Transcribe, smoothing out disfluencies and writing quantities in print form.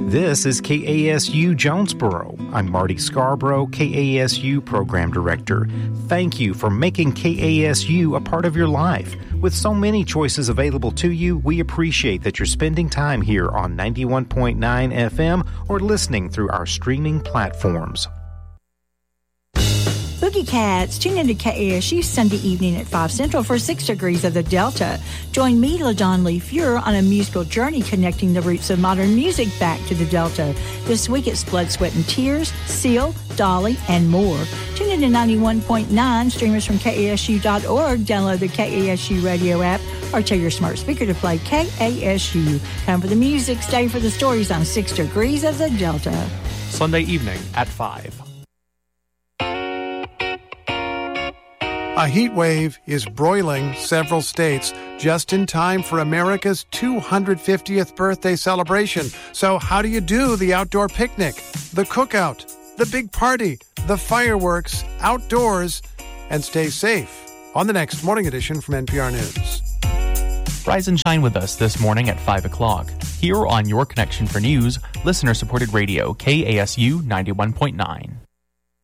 This is KASU Jonesboro. I'm Marty Scarborough, KASU Program Director. Thank you for making KASU a part of your life. With so many choices available to you, we appreciate that you're spending time here on 91.9 FM or listening through our streaming platforms. Boogie Cats, tune into KASU Sunday evening at 5 Central for 6 Degrees of the Delta. Join me, LaDon Lee Fuhrer, on a musical journey connecting the roots of modern music back to the Delta. This week it's Blood, Sweat, and Tears, Seal, Dolly, and more. Tune into 91.9, streamers from KASU.org, download the KASU radio app, or tell your smart speaker to play KASU. Time for the music, stay for the stories on 6 Degrees of the Delta. Sunday evening at 5. A heat wave is broiling several states just in time for America's 250th birthday celebration. So how do you do the outdoor picnic, the cookout, the big party, the fireworks, outdoors, and stay safe? On the next Morning Edition from NPR News. Rise and shine with us this morning at 5 o'clock. Here on Your Connection for News, listener-supported radio, KASU 91.9.